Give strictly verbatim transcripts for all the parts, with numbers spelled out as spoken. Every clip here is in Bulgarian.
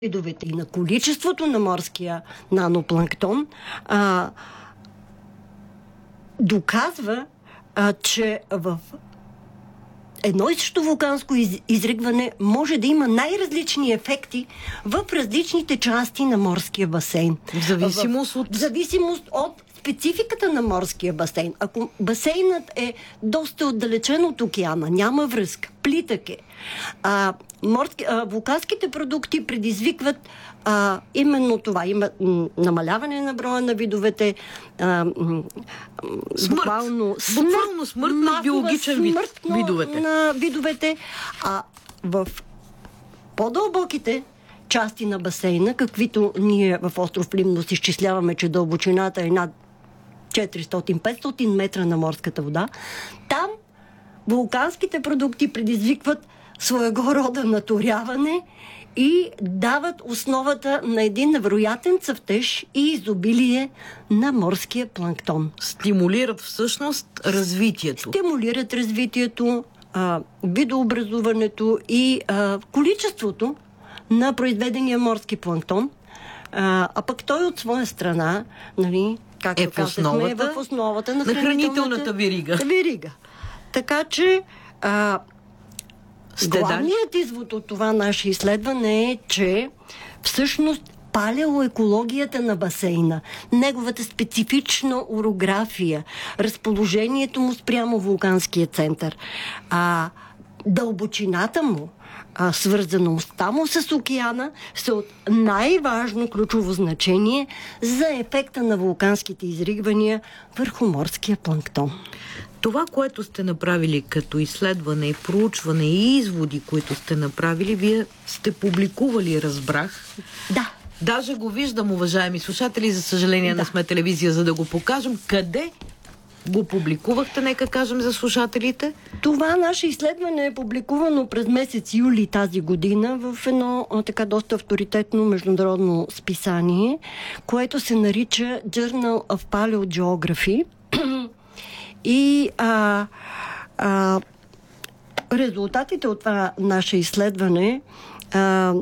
видовете и на количеството на морския нанопланктон а, доказва, а, че в едно и също вулканско из, изригване може да има най-различни ефекти в различните части на морския басейн. В зависимост от... В зависимост от спецификата на морския басейн. Ако басейнът е доста отдалечен от океана, няма връзка, плитък е, а, морски, а, вулканските продукти предизвикват а, именно това. Има м, намаляване на броя на видовете, а, м, смърт. буквално смърт, буквално смърт на биологичен вид, смърт на, видовете. на видовете. А в по-дълбоките части на басейна, каквито ние в остров Лимнос изчисляваме, че дълбочината е над четиристотин-петстотин метра на морската вода, там вулканските продукти предизвикват своего рода наторяване и дават основата на един невероятен цъфтеж и изобилие на морския планктон. Стимулират всъщност развитието. Стимулират развитието, а, видообразуването и а, количеството на произведения морски планктон, а, а пък той от своя страна, нали, както е в казахме, основата, е в основата на, на хранителната верига. верига. Така че а, главният извод от това наше изследване е, че всъщност палеоекологията на басейна, неговата специфична орография, разположението му спрямо вулканския център, а дълбочината му, а, свързаността му с океана са от най-важно ключово значение за ефекта на вулканските изригвания върху морския планктон. Това, което сте направили като изследване и проучване и изводи, които сте направили, вие сте публикували, разбрах. Да. Даже го виждам, уважаеми слушатели, за съжаление да. не сме телевизия, за да го покажем. Къде го публикувахте, нека кажем за слушателите? Това наше изследване е публикувано през месец юли тази година в едно а, така доста авторитетно международно списание, което се нарича Journal of Paleogeography. И а, а, резултатите от това наше изследване а,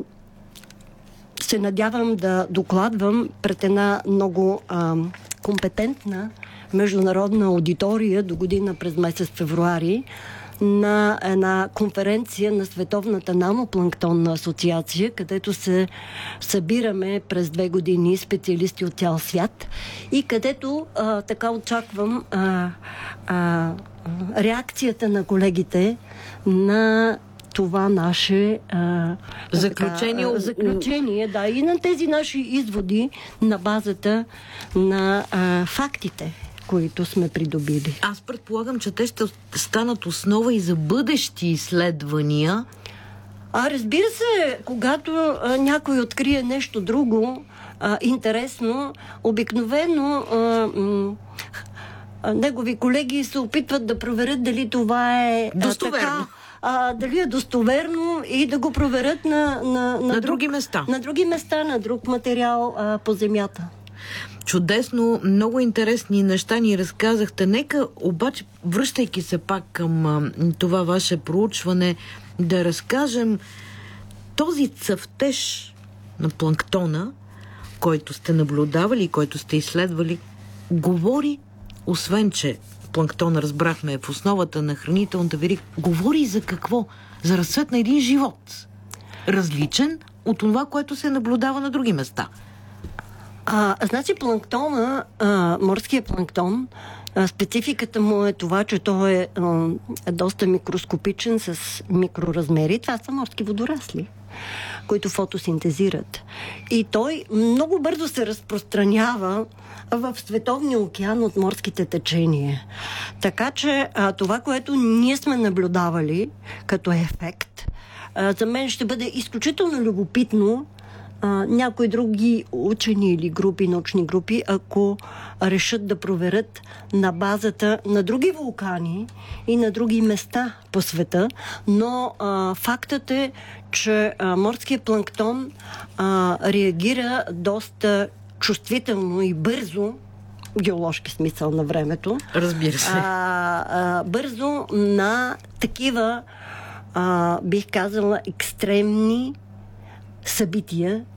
се надявам да докладвам пред една много а, компетентна международна аудитория до година през месец февруари на една конференция на Световната нанопланктонна асоциация, където се събираме през две години специалисти от цял свят и където а, така очаквам а, а, реакцията на колегите на това наше а, заключение, така, заключение да, и на тези наши изводи на базата на а, фактите, които сме придобили. Аз предполагам, че те ще станат основа и за бъдещи изследвания. А разбира се, когато а, някой открие нещо друго, а, интересно, обикновено а, м- а, негови колеги се опитват да проверят дали това е достоверно. А, така, а, дали е достоверно и да го проверят на, на, на, на друг, други места. На други места, на друг материал а, по земята. Чудесно, много интересни неща ни разказахте. Нека обаче, връщайки се пак към а, това ваше проучване, да разкажем този цъфтеж на планктона, който сте наблюдавали, който сте изследвали, говори, освен че планктона, разбрахме, е в основата на хранителната верига, говори за какво? За разцвет на един живот. Различен от това, което се наблюдава на други места. А, значи планктона, а, морския планктон, а, спецификата му е това, че той е а, доста микроскопичен с микроразмери. Това са морски водорасли, които фотосинтезират. И той много бързо се разпространява в световния океан от морските течения. Така че а, това, което ние сме наблюдавали като ефект, а, за мен ще бъде изключително любопитно Uh, някои други учени или групи, научни групи, ако решат да проверят на базата на други вулкани и на други места по света, но uh, фактът е, че uh, морският планктон uh, реагира доста чувствително и бързо, геоложки смисъл на времето. Разбира се. Uh, uh, бързо на такива, uh, бих казала, екстремни събития